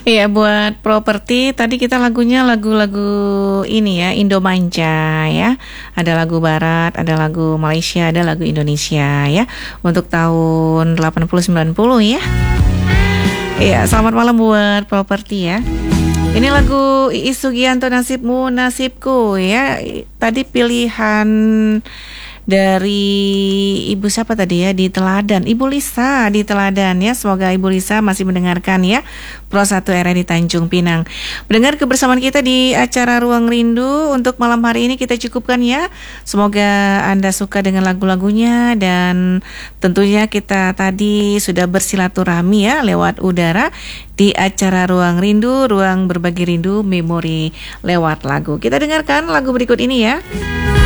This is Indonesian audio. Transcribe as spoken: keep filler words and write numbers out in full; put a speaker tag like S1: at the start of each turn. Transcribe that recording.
S1: Iya, buat properti tadi kita lagunya lagu-lagu ini ya, Indomanja ya. Ada lagu barat, ada lagu Malaysia, ada lagu Indonesia ya. Untuk tahun delapan puluh sembilan puluh ya. Iya, selamat malam buat properti ya. Ini lagu Iis Sugianto, Nasibmu Nasibku ya. Tadi pilihan dari Ibu siapa tadi ya, di Teladan, Ibu Lisa di Teladan ya. Semoga Ibu Lisa masih mendengarkan ya Pro satu R R di Tanjung Pinang. Mendengar kebersamaan kita di acara Ruang Rindu. Untuk malam hari ini kita cukupkan ya. Semoga Anda suka dengan lagu-lagunya. Dan tentunya kita tadi sudah bersilaturahmi ya lewat udara di acara Ruang Rindu, ruang berbagi rindu, memori lewat lagu. Kita dengarkan lagu berikut ini ya.